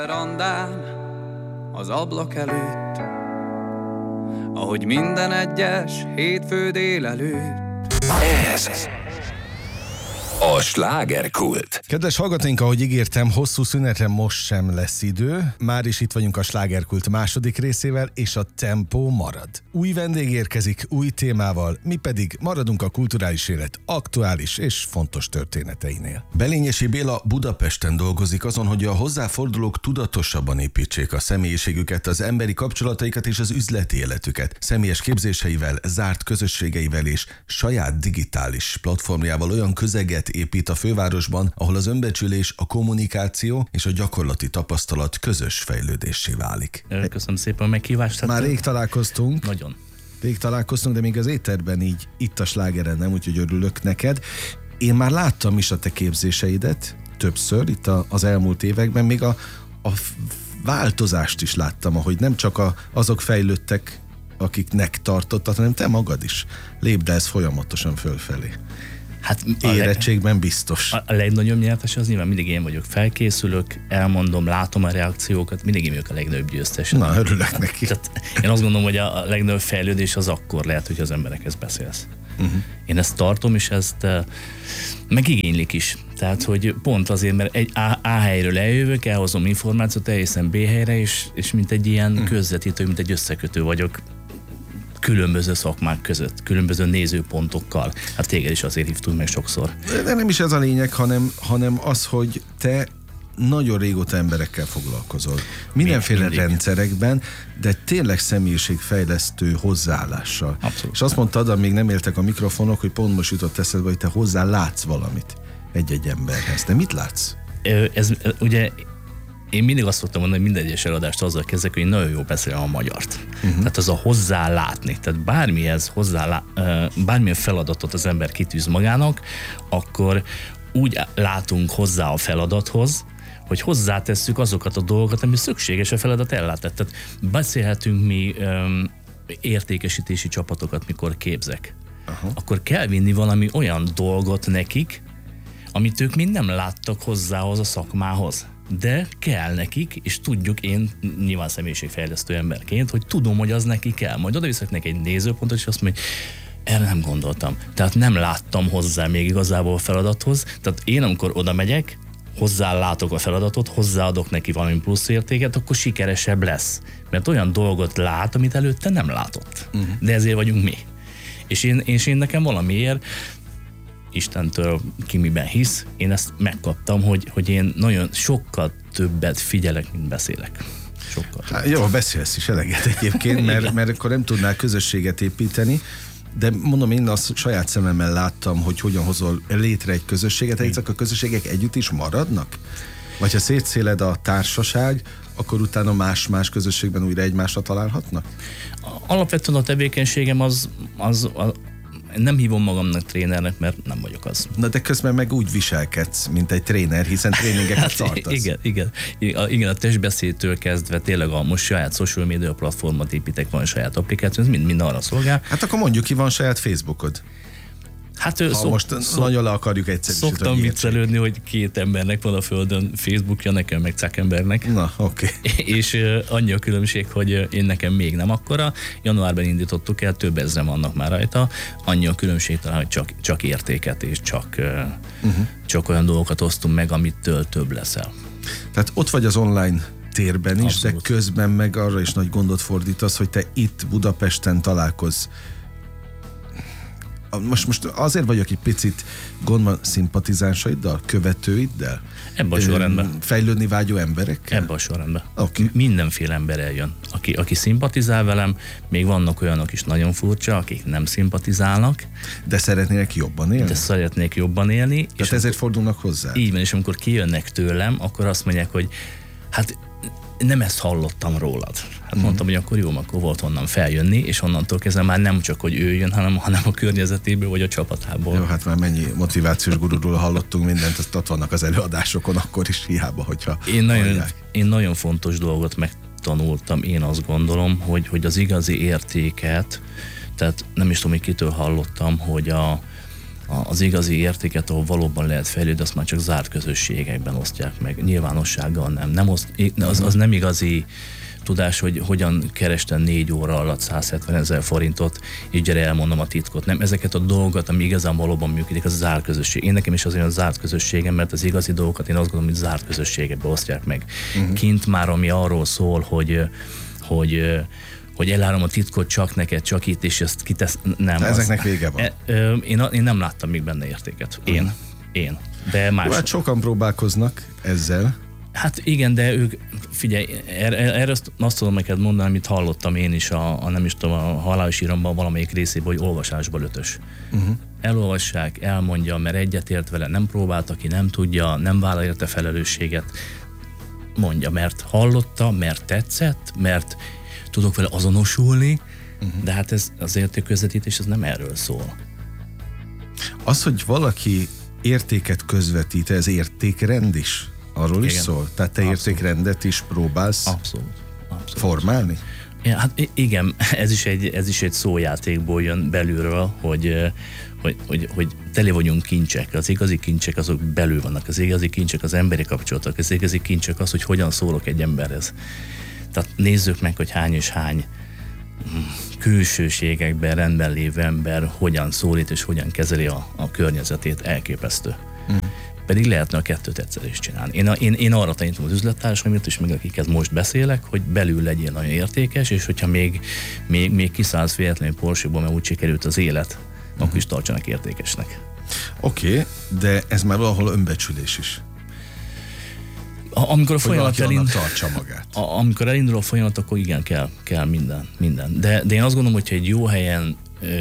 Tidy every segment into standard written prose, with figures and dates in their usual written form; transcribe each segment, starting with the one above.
Verandán, az ablak előtt, ahogy minden egyes hétfő délelőtt. Ez a slágerkult. Kedves hallgatóink, ahogy ígértem, hosszú szünetre most sem lesz idő. Már is itt vagyunk a slágerkult második részével, és a tempó marad. Új vendég érkezik, új témával, mi pedig maradunk a kulturális élet aktuális és fontos történeteinél. Belényesi Béla Budapesten dolgozik azon, hogy a hozzáfordulók tudatosabban építsék a személyiségüket, az emberi kapcsolataikat és az üzleti életüket. Személyes képzéseivel, zárt közösségeivel és saját digitális platformjával olyan közeget épít a fővárosban, ahol az önbecsülés, a kommunikáció és a gyakorlati tapasztalat közös fejlődéssé válik. Köszönöm szépen a meghívást. Már rég találkoztunk. Nagyon. Rég találkoztunk, de még az éterben így itt a slágeren nem, úgyhogy örülök neked. Én már láttam is a te képzéseidet többször itt az elmúlt években, még a változást is láttam, ahogy nem csak azok fejlődtek, akiknek tartottad, hanem te magad is lépdelsz folyamatosan fölfelé. Hát érettségben biztos. A legnagyobb nyertes az nyilván mindig én vagyok. Felkészülök, elmondom, látom a reakciókat, mindig én vagyok a legnagyobb győztes. Na, örülök neki. Tehát én azt gondolom, hogy a legnagyobb fejlődés az akkor lehet, hogy az emberekhez beszélsz. Én ezt tartom, és ezt megigénylik is. Tehát, hogy pont azért, mert egy A helyről eljövök, elhozom információt, elhiszem B helyre, és mint egy ilyen közvetítő, mint egy összekötő vagyok különböző szakmák között, különböző nézőpontokkal. Hát téged is azért hívtunk meg sokszor. De nem is ez a lényeg, hanem az, hogy te nagyon régóta emberekkel foglalkozol. Mindenféle rendszerekben, de tényleg személyiségfejlesztő hozzáállással. Abszolút. És azt mondtad, amíg nem értek a mikrofonok, hogy pont most jutott eszedbe, hogy te hozzá látsz valamit egy-egy emberhez. De mit látsz? Ugye én mindig azt szoktam mondani, hogy minden egyes eladást azzal kezdek, hogy én nagyon jól beszélem a magyart. Tehát az a hozzálátni. Tehát bármilyen feladatot az ember kitűz magának, akkor úgy látunk hozzá a feladathoz, hogy hozzátesszük azokat a dolgokat, ami szükséges a feladat ellátett. Tehát beszélhetünk mi értékesítési csapatokat, mikor képzek. Akkor kell vinni valami olyan dolgot nekik, amit ők mind nem láttak hozzához a szakmához. De kell nekik, és tudjuk én nyilván személyiségfejlesztő emberként, hogy tudom, hogy az neki kell. Majd oda viszek neki egy nézőpontot, és azt mondja, hogy erre nem gondoltam. Tehát nem láttam hozzá még igazából a feladathoz. Tehát én, amikor oda megyek, hozzálátok a feladatot, hozzáadok neki valami plusz értéket, akkor sikeresebb lesz. Mert olyan dolgot lát, amit előtte nem látott. De ezért vagyunk mi. És én nekem valamiért Istentől ki miben hisz, én ezt megkaptam, hogy én nagyon sokkal többet figyelek, mint beszélek. Sokkal. Hát, jó, beszélsz is eleget egyébként, mert akkor nem tudnál közösséget építeni, de mondom, én azt saját szememmel láttam, hogy hogyan hozol létre egy közösséget, egyszerűen a közösségek együtt is maradnak? Vagy ha szétszéled a társaság, akkor utána más-más közösségben újra egymásra találhatnak? Alapvetően a tevékenységem az nem hívom magamnak trénernek, mert nem vagyok az. Na de közben meg úgy viselkedsz, mint egy tréner, hiszen tréningeket tartasz. Igen, a testbeszédtől kezdve tényleg most saját social media platformot építek, van saját applikáció, ez mind arra szolgál. Hát akkor mondjuk ki, van saját Facebookod. Hát most nagyon le akarjuk egyszerűsíteni. Szoktam viccelődni, hogy két embernek van a földön Facebookja, nekem meg Zuckerbergnek. Na, oké. És annyi a különbség, hogy én nekem még nem akkora. Januárban indítottuk el, több ezren vannak már rajta. Annyi a különbség talán, hogy csak értéket és csak olyan dolgokat osztunk meg, amitől több leszel. Tehát ott vagy az online térben is, abszolút. De közben meg arra is nagy gondot fordítasz, hogy te itt Budapesten találkozz. Most azért vagyok egy picit gondban szimpatizánsaiddal, követőiddel? Ebben a sorrendben. Fejlődni vágyó emberekkel? Ebben a sorrendben. Okay. Mindenféle ember eljön. Aki szimpatizál velem, még vannak olyanok is nagyon furcsa, akik nem szimpatizálnak. De szeretnének jobban élni? Tehát ezért fordulnak hozzá? Így van, és amikor kijönnek tőlem, akkor azt mondják, hogy hát nem ezt hallottam rólad. Hát mondtam, hogy akkor jó, akkor volt honnan feljönni, és onnantól kezdve már nem csak, hogy ő jön, hanem a környezetéből, vagy a csapatából. Jó, hát már mennyi motivációs gururól hallottunk mindent, azt ott vannak az előadásokon, akkor is hiába, hogyha én nagyon fontos dolgot megtanultam, én azt gondolom, hogy az igazi értéket, tehát nem is tudom, hogy kitől hallottam, hogy az igazi értéket, ahol valóban lehet fejlődni, azt már csak zárt közösségekben osztják meg. Nyilvánossággal nem. Az nem igazi tudás, hogy hogyan kerestem 4 óra alatt 170 000 forintot, és gyere elmondom a titkot. Nem, ezeket a dolgokat, ami igazán valóban működik, az zárt közösség. Én nekem is azért a zárt közösségem, mert az igazi dolgokat én azt gondolom, hogy zárt közösségekbe osztják meg. Kint már, ami arról szól, hogy elárom a titkot csak neked, csak itt, és ezt kitesz... Nem. Ezeknek vége van. Én nem láttam még benne értéket. Én. De más. Hát sokan próbálkoznak ezzel. Hát igen, de ők, figyelj, erre azt tudom neked mondani, amit hallottam én is nem is tudom, a halálos iramban valamelyik részében, hogy olvasásból 5-ös. Elolvassák, elmondja, mert egyetért vele, nem próbálta ki, nem tudja, nem vállal érte felelősséget. Mondja, mert hallotta, mert tetszett, mert tudok vele azonosulni, de hát ez az értékközvetítés, ez nem erről szól. Az, hogy valaki értéket közvetít, ez értékrend is? Arról is szól? Tehát te értékrendet is próbálsz Abszolút. formálni? Ja, hát igen, ez is egy szójátékból jön belülről, hogy tele vagyunk kincsek. Az igazi kincsek azok belül vannak. Az igazi kincsek az emberi kapcsolatok. Az igazi kincsek az, hogy hogyan szólok egy emberhez. Tehát nézzük meg, hogy hány és hány külsőségekben rendben lévő ember hogyan szólít és hogyan kezeli a környezetét. Elképesztő. Pedig lehetne a kettőt egyszer is csinálni. Én arra tanítom az üzlettársaimért is, meg akikhez most beszélek, hogy belül legyél nagyon értékes, és hogyha még kiszállsz véletlenül Porsche-ból, mert úgy sikerült az élet, akkor is tartsanak értékesnek. Oké, de ez már valahol önbecsülés is. Amikor a folyamat tartsa magát. Amikor elindul a folyamat, akkor igen, kell minden. De én azt gondolom, hogyha egy jó helyen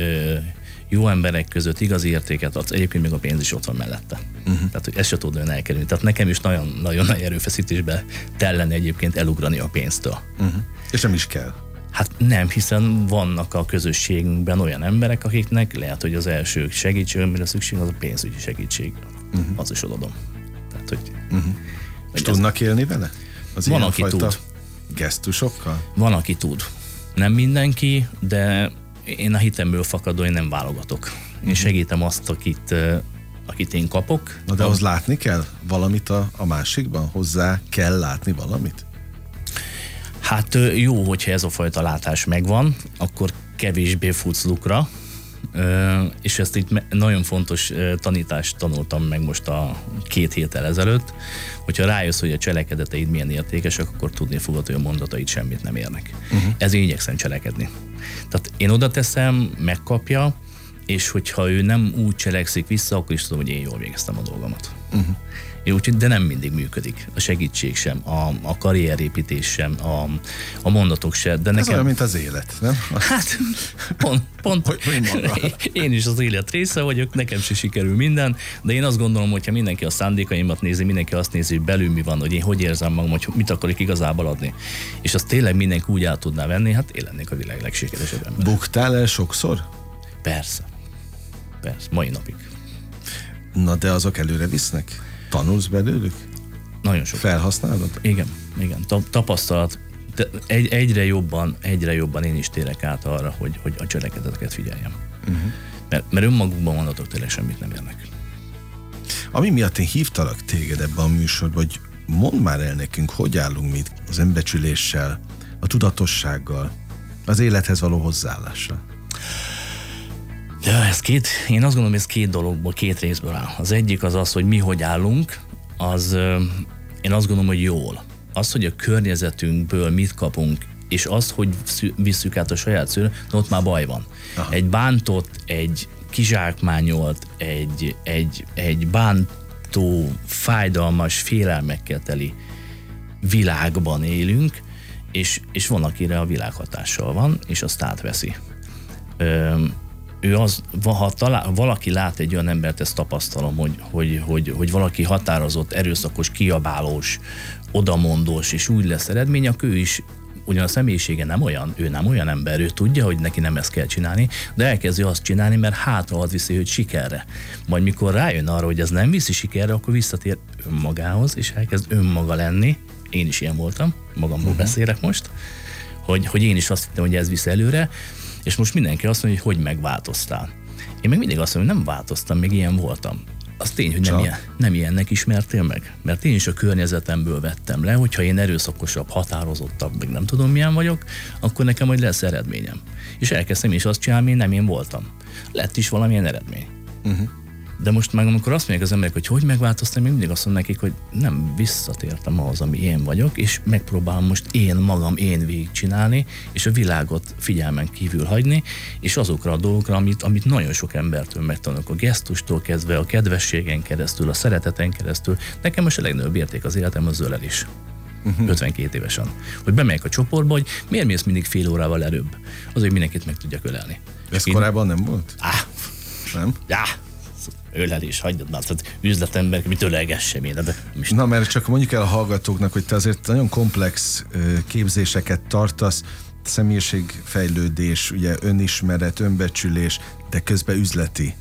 jó emberek között igazi értéket adsz, egyébként még a pénz is ott van mellette. Tehát, hogy ezt se tud olyan elkerülni. Tehát nekem is nagyon nagy erőfeszítésbe tellene egyébként elugrani a pénztől. És nem is kell. Hát nem, hiszen vannak a közösségünkben olyan emberek, akiknek lehet, hogy az első segítség, amire szükség, az a pénzügyi segítség. Az is odadom. Tehát, hogy és tudnak élni vele? Az van, aki tud. Gesztusokkal? Van, aki tud. Nem mindenki, de én a hitemből fakadóan nem válogatok. Én segítem azt, akit én kapok. Na de ahhoz látni kell valamit a másikban? Hozzá kell látni valamit? Hát jó, hogyha ez a fajta látás megvan, akkor kevésbé futsz lukra, és ezt itt nagyon fontos tanítást tanultam meg most a 2 héttel ezelőtt, hogyha rájössz, hogy a cselekedeteid milyen értékesek, akkor tudni fogod, hogy a mondataid semmit nem érnek. Ezért igyekszem cselekedni. Tehát én oda teszem, megkapja, és hogyha ő nem úgy cselekszik vissza, akkor is tudom, hogy én jól végeztem a dolgomat. De nem mindig működik. A segítség sem, a karrierépítés sem, a mondatok sem. De ez nekem... olyan, mint az élet, nem? Hát, pont én is az élet része vagyok, nekem se sikerül minden, de én azt gondolom, hogyha mindenki a szándékaimat nézi, mindenki azt nézi, hogy belül mi van, hogy én hogy érzem magam, hogy mit akarok igazából adni. És azt tényleg mindenki úgy át tudná venni, hát én lennék a világ legsikeresebb ember. Buktál el sokszor? Persze, mai napig. Na de azok előre visznek? Tanulsz belőlük? Nagyon sok. Felhasználod? Igen. Tapasztalat. De egyre jobban én is térek át arra, hogy a cselekedeteket figyeljem. Mert önmagukban mondatok tényleg semmit nem érnek. Ami miatt én hívtalak téged ebben a műsorban, hogy mondd már el nekünk, hogy állunk mi az önbecsüléssel, a tudatossággal, az élethez való hozzáállással. Ja, én azt gondolom, ez 2 dologból, 2 részből áll. Az egyik az, hogy mi hogy állunk, az én azt gondolom, hogy jól. Az, hogy a környezetünkből mit kapunk, és az, hogy visszük át a saját szülő, ott már baj van. Aha. Egy bántott, egy kizsákmányolt, egy bántó, fájdalmas, félelmekkel teli világban élünk, és van, akire a világ hatással van, és azt átveszi. Ha valaki lát egy olyan embert, ezt tapasztalom, hogy valaki határozott, erőszakos, kiabálós, odamondós, és úgy lesz eredmény, akkor ő is, ugyan a személyisége nem olyan, ő nem olyan ember, ő tudja, hogy neki nem ezt kell csinálni, de elkezdi azt csinálni, mert hátraad viszi őt sikerre. Majd mikor rájön arra, hogy ez nem viszi sikerre, akkor visszatér önmagához, és elkezd önmaga lenni. Én is ilyen voltam, magamról beszélek most, hogy én is azt hittem, hogy ez visz előre, és most mindenki azt mondja, hogy megváltoztál. Én meg mindig azt mondom, hogy nem változtam, még ilyen voltam. Az tény, hogy nem ilyennek ismertél meg. Mert én is a környezetemből vettem le, hogyha én erőszakosabb, határozottabb, meg nem tudom milyen vagyok, akkor nekem majd lesz eredményem. És elkezdtem is azt csinálni, nem én voltam. Lett is valamilyen eredmény. De most meg amikor azt mondják az emberek, hogy megváltoztam, még mindig azt mondom nekik, hogy nem, visszatértem ahhoz, ami én vagyok, és megpróbálom most én végigcsinálni, és a világot figyelmen kívül hagyni, és azokra a dolgokra, amit nagyon sok embertől megtanulok, a gesztustól kezdve, a kedvességen keresztül, a szereteten keresztül. Nekem most a legnagyobb érték az életem az ölelés. 52 évesen. Hogy bemegyek a csoportba, hogy miért mész mindig fél órával előbb? Az, hogy mindenkit meg tudjak ölelni. Ez korábban nem volt? Nem? Ölelés, hagyd már, tehát üzletember, mit ölelgessem én. Na, mert csak mondjuk el a hallgatóknak, hogy te azért nagyon komplex képzéseket tartasz, személyiségfejlődés, ugye önismeret, önbecsülés, de közben üzleti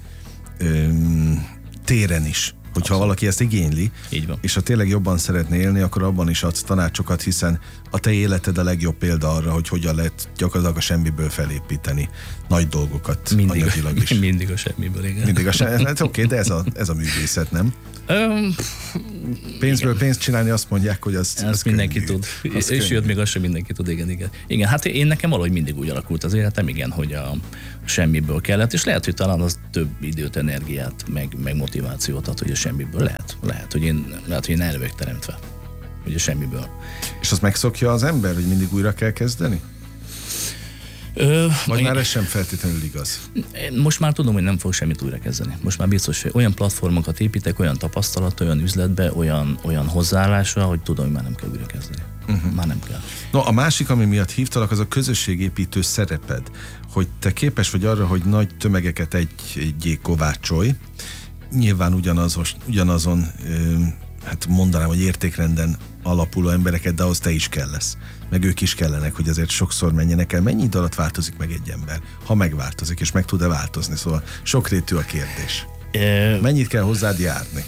téren is. Hogyha valaki ezt igényli, és ha tényleg jobban szeretné élni, akkor abban is adsz tanácsokat, hiszen a te életed a legjobb példa arra, hogy hogyan lehet gyakorlatilag a semmiből felépíteni nagy dolgokat anyagilag is. Mindig a semmiből, igen. Mindig a semmiből, hát oké, de ez a művészet, nem? Pénzből pénzt csinálni, azt mondják, hogy az mindenki tud. És jött még azt sem mindenki tud, igen. Igen, hát én nekem valahogy mindig úgy alakult az életem, igen, hogy a semmiből kellett, és lehet, hogy talán az több időt, energiát, meg motivációt ad, hogy a semmiből lehet, hogy én el vagyok teremtve, hogy a semmiből. És azt megszokja az ember, hogy mindig újra kell kezdeni? Vagy már ez sem feltétlenül igaz? Most már tudom, hogy nem fog semmit újra kezdeni. Most már biztos, hogy olyan platformokat építek, olyan tapasztalat, olyan üzletbe, olyan hozzáállásra, hogy tudom, hogy már nem kell újra kezdeni. Már nem kell. No, a másik, ami miatt hívtalak, az a közösségépítő szereped. Hogy te képes vagy arra, hogy nagy tömegeket egyé kovácsolj. Nyilván ugyanazon hát mondanám, hogy értékrenden alapuló embereket, de ahhoz te is kell lesz. Meg ők is kellenek, hogy azért sokszor menjenek el. Mennyi idő alatt változik meg egy ember? Ha megváltozik, és meg tud-e változni? Szóval sokrétű a kérdés. Mennyit kell hozzád járni?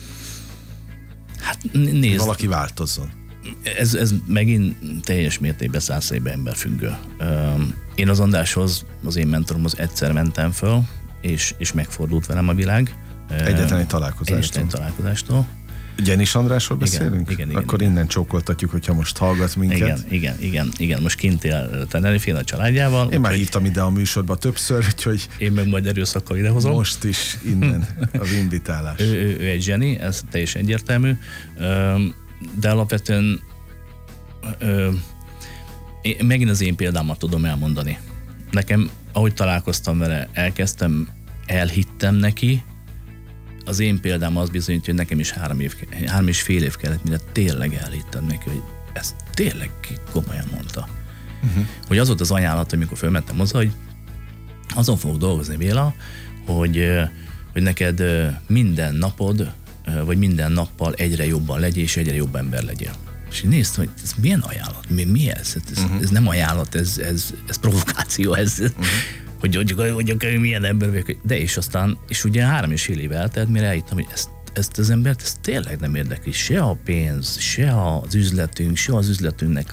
Hát nézd. Valaki változzon. Ez megint teljes mértékben 100% emberfüggő. Én az Andráshoz, az én mentoromhoz egyszer mentem föl, és megfordult velem a világ. Egyetlen egy találkozástól. Gyenis Andrásról beszélünk? Igen. Akkor innen csókoltatjuk, hogyha most hallgat minket. Igen. Most kint él Tenerife a családjával. Én már hívtam ide a műsorba többször, úgyhogy... Én meg majd erőszakkal idehozom. Most is innen az invitálás. Ő egy zseni, ez teljesen egyértelmű, de alapvetően megint az én példámat tudom elmondani. Nekem, ahogy találkoztam vele, elhittem neki. Az én példám az bizonyítja, hogy nekem is 3,5 év kellett, mire tényleg elhittem neki, hogy ezt tényleg komolyan mondta. Hogy az volt az ajánlat, amikor fölmentem hozzá, hogy azon fogok dolgozni, Béla, hogy neked minden napod, vagy minden nappal egyre jobban legyél, és egyre jobb ember legyél. És én néztem, hogy ez milyen ajánlat? Mi ez? Ez nem ajánlat, ez provokáció, hogy milyen ember vagyok. De és aztán, és ugye 3,5 év eltelt, mire elhittem, hogy ezt az embert ez tényleg nem érdekli. Se a pénz, se az üzletünk, se az üzletünknek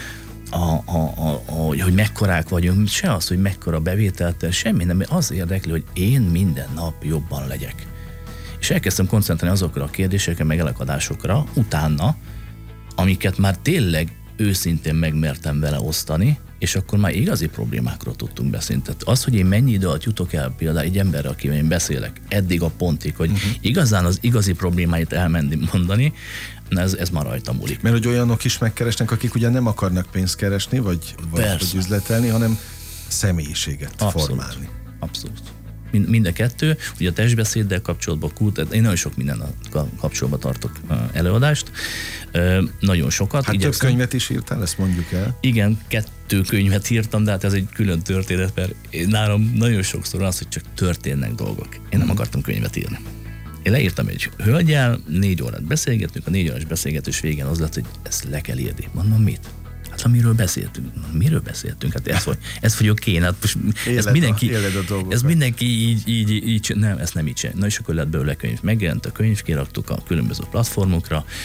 hogy mekkorák vagyunk, se az, hogy mekkora bevételt, semmi nem. Az érdekli, hogy én minden nap jobban legyek. És elkezdtem koncentrálni azokra a kérdésekre, meg elakadásokra utána, amiket már tényleg őszintén megmertem vele osztani, és akkor már igazi problémákról tudtunk beszélni. Tehát az, hogy én mennyi idő alatt jutok el például egy emberre, akivel én beszélek, eddig a pontig, hogy igazán az igazi problémáit elmenni mondani, ez már rajta múlik. Mert hogy olyanok is megkeresnek, akik ugye nem akarnak pénzt keresni, vagy üzletelni, hanem személyiséget formálni. Abszolút. Mind a kettő, ugye a testbeszéddel kapcsolatban, én nagyon sok minden kapcsolatban tartok előadást, nagyon sokat. Hát több könyvet is írtál, ezt mondjuk el. Igen, 2 könyvet írtam, de hát ez egy külön történet, mert nálam nagyon sokszor az, hogy csak történnek dolgok. Én nem akartam könyvet írni. Én leírtam egy hölgyel, 4 órát beszélgettünk, a 4 órás beszélgetés végén az lett, hogy ezt le kell írni. Mondom, mit? Hát amiről beszéltünk. Miről beszéltünk? Hát ez vagyok én. Hát ez mindenki így nem, ezt nem így sem. Na és akkor lett belőle könyv. Megjelent a könyv, kiraktuk a különböző platformokra,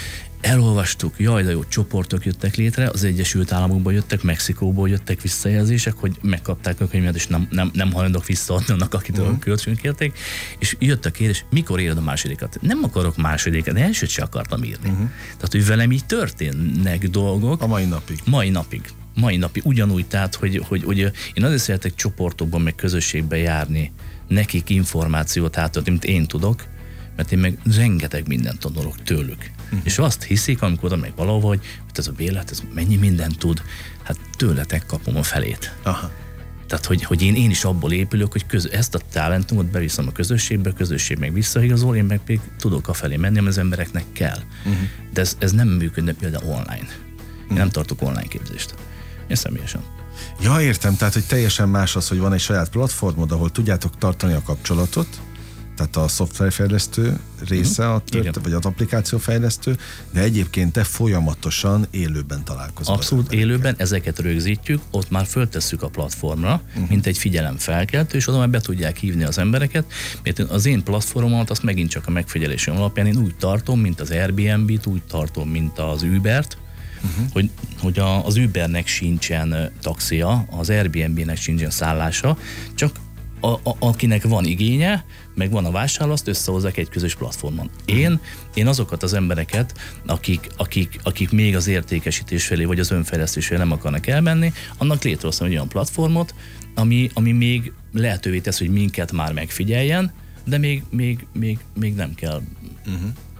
elolvastuk, jaj, de jó, csoportok jöttek létre, az Egyesült Államokból jöttek, Mexikóból jöttek visszajelzések, hogy megkapták a könyvet, és nem hajlandók visszaadni annak, akitől kölcsön kérték, és jött a kérdés, mikor írod a másodikat? Nem akarok másodikat, de elsőt se akartam írni. Tehát, hogy velem így történnek dolgok. A mai napig. Mai napig ugyanúgy, tehát, hogy én azért szeretek csoportokban, meg közösségben járni, nekik információt átadni, mint én tudok, mert én meg rengeteg mindent tanulok tőlük. És azt hiszik, amikor oda meg valahol, hogy ez a Béla, ez mennyi mindent tud, hát tőletek kapom a felét. Aha. Tehát, hogy én is abból épülök, hogy ezt a talentumot beviszem a közösségbe, a közösség meg visszaigazol, én meg még tudok afelé menni, ami az embereknek kell. De ez nem működne például online. Én nem tartok online képzést. Én személyesen. Ja, értem, tehát, hogy teljesen más az, hogy van egy saját platformod, ahol tudjátok tartani a kapcsolatot, tehát a szoftverfejlesztő része, vagy az applikációfejlesztő, de egyébként te folyamatosan élőben találkozol. Abszolút élőben, ezeket rögzítjük, ott már föltesszük a platformra, mint egy figyelemfelkeltő, és oda már be tudják hívni az embereket, mert az én platformomat azt megint csak a megfigyelésem alapján én úgy tartom, mint az Airbnb-t, úgy tartom, mint az Ubert, hogy az Ubernek sincsen taxia, az Airbnb-nek sincsen szállása, csak akinek van igénye, meg van a vásárló, azt összehozzák egy közös platformon. Én azokat az embereket, akik még az értékesítés felé, vagy az önfejlesztés felé nem akarnak elmenni, annak létrehoztam egy olyan platformot, ami még lehetővé tesz, hogy minket már megfigyeljen, de még nem kell